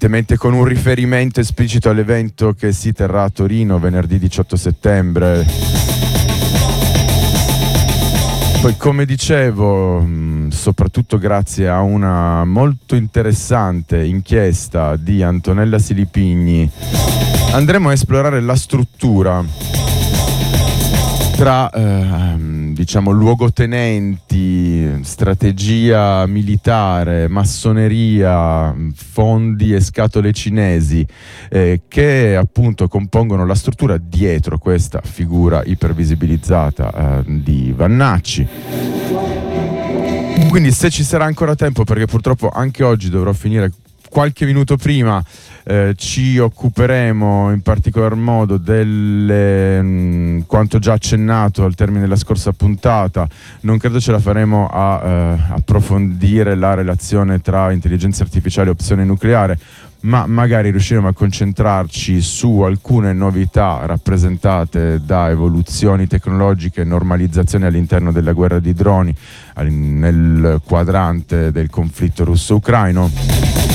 evidentemente con un riferimento esplicito all'evento che si terrà a Torino venerdì 18 settembre. Poi, come dicevo, soprattutto grazie a una molto interessante inchiesta di Antonella Silipigni, andremo a esplorare la struttura tra diciamo luogotenenti, strategia militare, massoneria, fondi e scatole cinesi che appunto compongono la struttura dietro questa figura ipervisibilizzata di Vannacci. Quindi, se ci sarà ancora tempo, perché purtroppo anche oggi dovrò finire qualche minuto prima, ci occuperemo in particolar modo del quanto già accennato al termine della scorsa puntata. Non credo ce la faremo a approfondire la relazione tra intelligenza artificiale e opzione nucleare, ma magari riusciremo a concentrarci su alcune novità rappresentate da evoluzioni tecnologiche e normalizzazioni all'interno della guerra di droni nel quadrante del conflitto russo-ucraino.